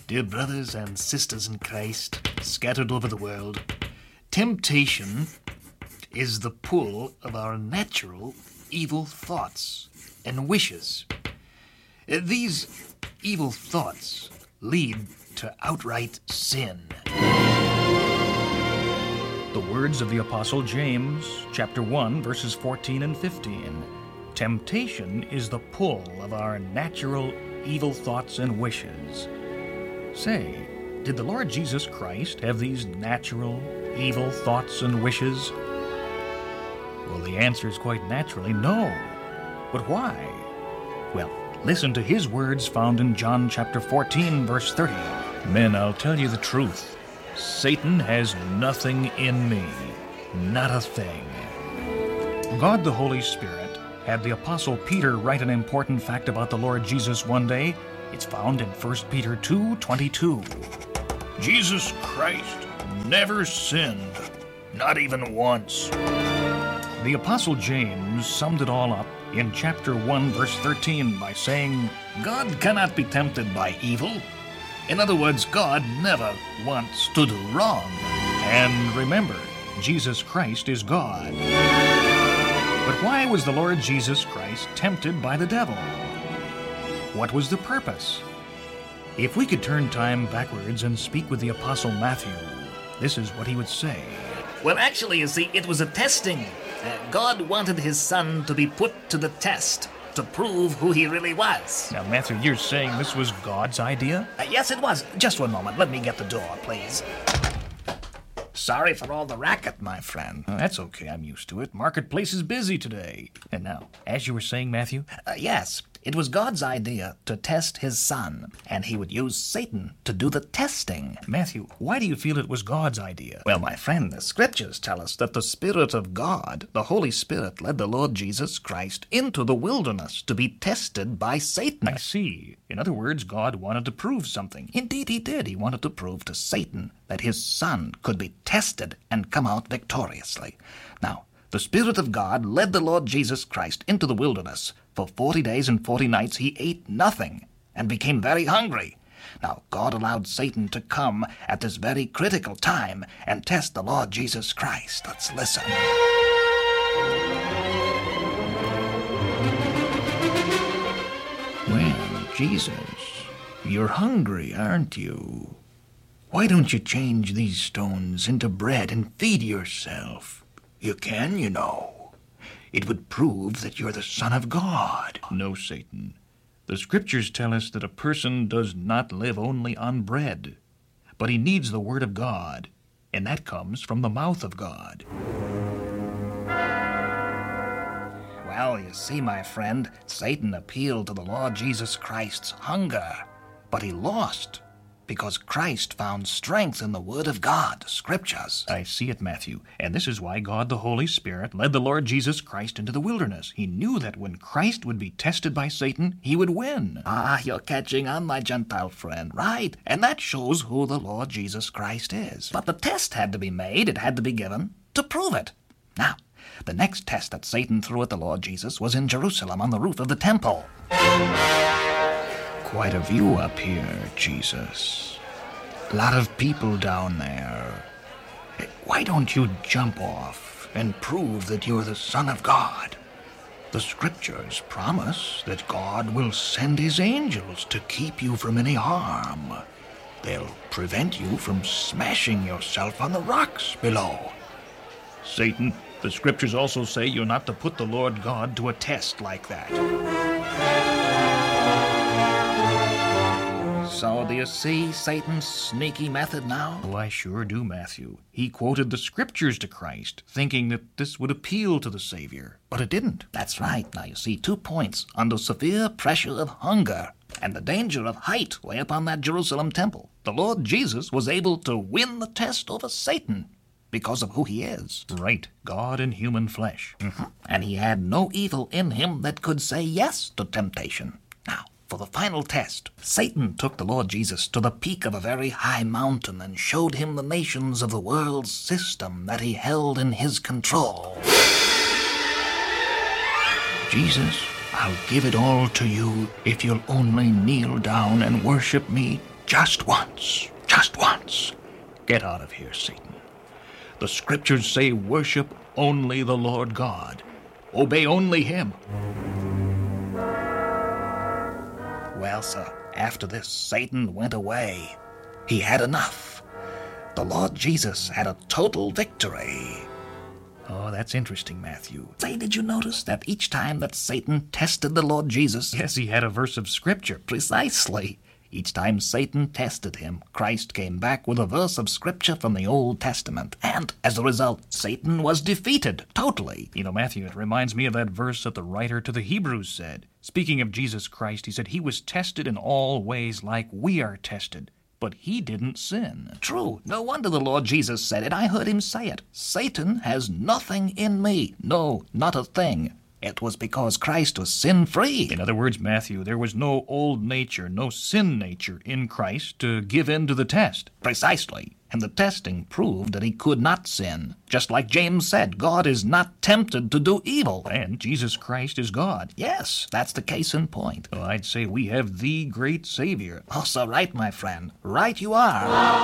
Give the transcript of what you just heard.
Dear brothers and sisters in Christ, scattered over the world, temptation is the pull of our natural evil thoughts and wishes. These evil thoughts lead to outright sin. The words of the Apostle James, chapter 1, verses 14 and 15. Temptation is the pull of our natural evil thoughts and wishes. Say, did the Lord Jesus Christ have these natural evil thoughts and wishes? Well, the answer is quite naturally no. But why? Well, listen to his words found in John chapter 14, verse 30. Men, I'll tell you the truth. Satan has nothing in me, not a thing. God the Holy Spirit had the Apostle Peter write an important fact about the Lord Jesus one day. It's found in 1 Peter 2:22. Jesus Christ never sinned, not even once. The Apostle James summed it all up in chapter 1, verse 13 by saying, God cannot be tempted by evil. In other words, God never wants to do wrong. And remember, Jesus Christ is God. But why was the Lord Jesus Christ tempted by the devil? What was the purpose? If we could turn time backwards and speak with the Apostle Matthew, this is what he would say. Well, actually, you see, it was a testing. God wanted his son to be put to the test to prove who he really was. Now, Matthew, you're saying this was God's idea? Yes, it was. Just one moment. Let me get the door, please. Sorry for all the racket, my friend. That's okay. I'm used to it. Marketplace is busy today. And now, as you were saying, Matthew? Yes, it was God's idea to test his son, and he would use Satan to do the testing. Matthew, why do you feel it was God's idea? Well, my friend, the scriptures tell us that the Spirit of God, the Holy Spirit, led the Lord Jesus Christ into the wilderness to be tested by Satan. I see. In other words, God wanted to prove something. Indeed he did. He wanted to prove to Satan that his son could be tested and come out victoriously. Now, the Spirit of God led the Lord Jesus Christ into the wilderness. For 40 days and 40 nights he ate nothing and became very hungry. Now, God allowed Satan to come at this very critical time and test the Lord Jesus Christ. Let's listen. Well, Jesus, you're hungry, aren't you? Why don't you change these stones into bread and feed yourself? You can, you know. It would prove that you're the Son of God. No, Satan. The scriptures tell us that a person does not live only on bread, but he needs the Word of God, and that comes from the mouth of God. Well, you see, my friend, Satan appealed to the Lord Jesus Christ's hunger, but he lost because Christ found strength in the Word of God, the Scriptures. I see it, Matthew, and this is why God the Holy Spirit led the Lord Jesus Christ into the wilderness. He knew that when Christ would be tested by Satan, he would win. Ah, you're catching on, my Gentile friend. Right, and that shows who the Lord Jesus Christ is. But the test had to be made, it had to be given, to prove it. Now, the next test that Satan threw at the Lord Jesus was in Jerusalem on the roof of the temple. Quite a view up here, Jesus. A lot of people down there. Why don't you jump off and prove that you're the Son of God? The scriptures promise that God will send his angels to keep you from any harm. They'll prevent you from smashing yourself on the rocks below. Satan, the scriptures also say you're not to put the Lord God to a test like that. So do you see Satan's sneaky method now? Oh, I sure do, Matthew. He quoted the scriptures to Christ, thinking that this would appeal to the Savior, but it didn't. That's right. Now you see 2 points. Under severe pressure of hunger and the danger of height way up on that Jerusalem temple, the Lord Jesus was able to win the test over Satan because of who he is. Right, God in human flesh. Mm-hmm. And he had no evil in him that could say yes to temptation. Now, for the final test, Satan took the Lord Jesus to the peak of a very high mountain and showed him the nations of the world's system that he held in his control. Jesus, I'll give it all to you if you'll only kneel down and worship me Just once. Just once. Get out of here, Satan. The scriptures say worship only the Lord God. Obey only him. Well, sir, after this, Satan went away. He had enough. The Lord Jesus had a total victory. Oh, that's interesting, Matthew. Say, did you notice that each time that Satan tested the Lord Jesus... Yes, he had a verse of Scripture. Precisely. Each time Satan tested him, Christ came back with a verse of Scripture from the Old Testament. And, as a result, Satan was defeated, totally. You know, Matthew, it reminds me of that verse that the writer to the Hebrews said. Speaking of Jesus Christ, he said, he was tested in all ways like we are tested, but he didn't sin. True. No wonder the Lord Jesus said it. I heard him say it. Satan has nothing in me. No, not a thing. It was because Christ was sin-free. In other words, Matthew, there was no old nature, no sin nature in Christ to give in to the test. Precisely. And the testing proved that he could not sin. Just like James said, God is not tempted to do evil. And Jesus Christ is God. Yes, that's the case in point. Well, I'd say we have the great Savior. Oh, so right, my friend. Right you are.